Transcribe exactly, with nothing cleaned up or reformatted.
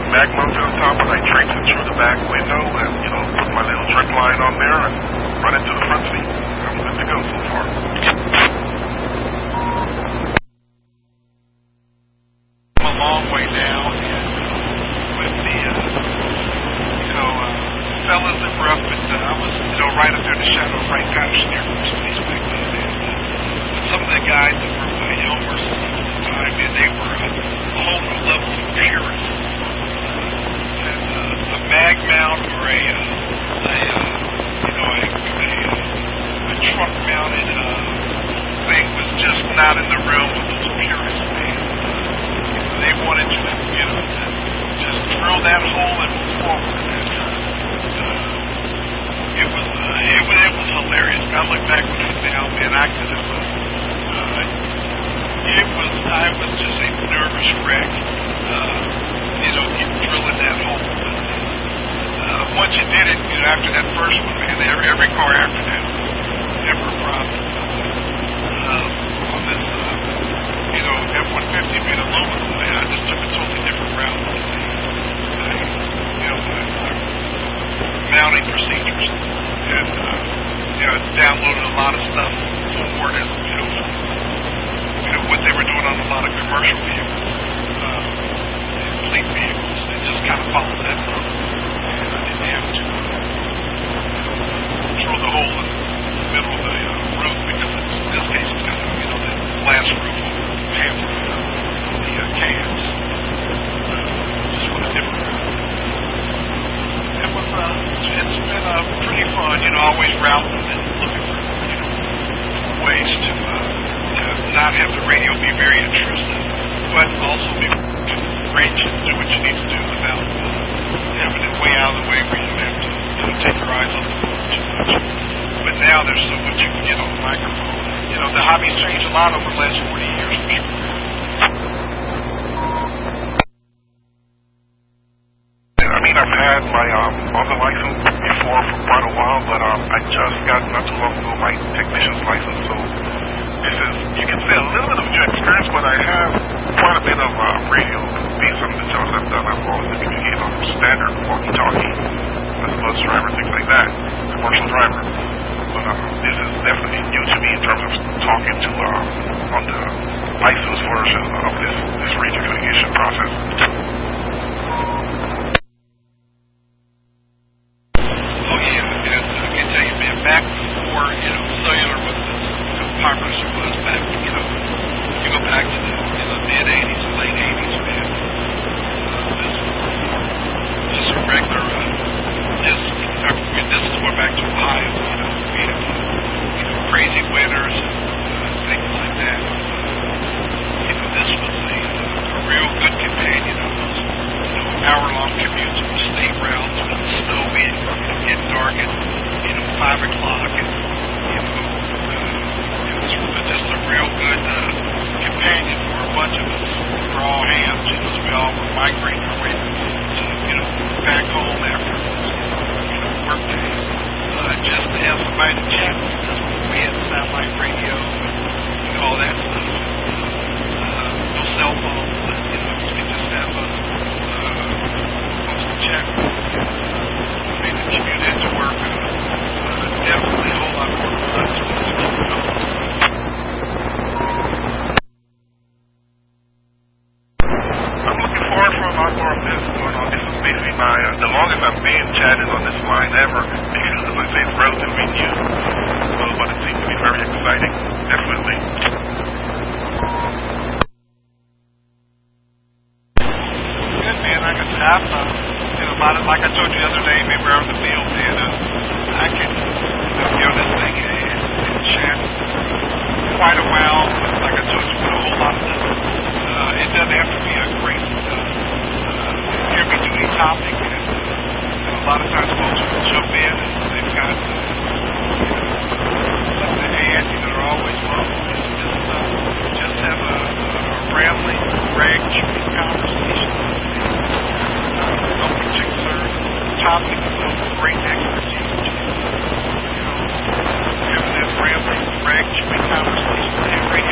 mag mounted on top, and I traipse it through the back window and, you know, put my little trip line on there and run it to the front seat. I'm good to go so far. I'm a long way down with the, uh, you know, uh, fellas that were up at, uh, I was, you know, right up there in the shadow of Frank Patterson Air Force Base back then. And, uh, some of the guys that were uh, Elmers at the time, and they were uh, a whole new level of purity. And uh, a mag mount or a, uh, a uh, you know, a, a, a truck mounted uh, thing was just not in the realm of those purists, man. They wanted you to, you know, to just drill that hole and move forward. And, uh, it was, uh, it was, it was hilarious. I look back with it now, man, I could have, uh, it was, I was just a nervous wreck, uh, you know, keep drilling that hole. But, uh, once you did it, you know, after that first one, man, every, every car after that, never a problem. Uh, on this, uh, you know, F one fifty being aluminum, man, I just took a totally different route. I, you know, my, my mounting procedures, and, uh, you know, downloaded a lot of stuff forward and, you know, you know, what they were doing on a lot of commercial vehicles, uh, and fleet vehicles, and just kind of followed that road. And I didn't have to drill the hole in the middle of the uh, roof, because it's, in this case it's got, you know, the glass roof over half of the, uh, the uh, cans. Uh, just with a different route. It was, uh, it's been uh, pretty fun, you know, always routing and looking for, you know, ways to, uh, to not have the radio be very intrusive, but also be range and do what you need to do without uh, having it way out of the way where you have to, you know, take your eyes off the phone too much. But now there's so much you can get on the microphone. You know, the hobby's changed a lot over the last forty years, for sure. I mean, I've had my um, other license before for quite a while, but um, I just got not too long ago my technician's license, so this is, you can say, a little bit of a new experience, but I have quite a bit of uh, radio based on the jobs I've done. I've always been communicating on standard walkie-talkie as a bus driver, things like that, commercial driver. But uh, this is definitely new to me in terms of talking to uh, on the licensed version of this, this radio communication process. Back before, you know, cellular was as popular as it was back, you know, you go back to the, you know, mid-eighties and late eighties, man. Uh, this was just a regular, uh, this, I mean, this is more back to Ohio, you know, we had, uh, you know, crazy winters and uh, things like that. Uh, you know, this was a, a real good companion of those, you know, hour-long commutes on state routes with the snow being, you know, getting dark at, you know, five o'clock, and, you know, uh, it was just a real good uh, companion for a bunch of us. We were all hands, you know, we all were migrating our way to, you know, back home after, you know, work days, uh, just to have somebody to chat with us. We had satellite radio and, you know, all that stuff. Uh, no cell phones, but, you know, you could just have uh, uh, folks to chat with. I mean, the commute into work, uh, definitely a whole lot more fun to keep going. I'm looking forward for a lot more of this going on. This is basically my, uh, the longest I've been chatting on this line ever, because as I say, it's relatively new, so, but it seems to be very exciting, definitely. Good, man. Like I said, I've, uh, you know, a lot of, like I told you the other day, maybe we're out in the field, man, uh, I can, you know, this thing and, and chat quite a while. Like I told you, with a whole lot of this. Uh, it doesn't have to be a great uh, uh, heavy-duty topic. And, uh, you know, a lot of times folks will jump in and they've got, uh, you know, something to add. You know, they're always welcome. Just, just, uh, just have a, a rambling, rag-chewing conversation. Uh, no particular topic.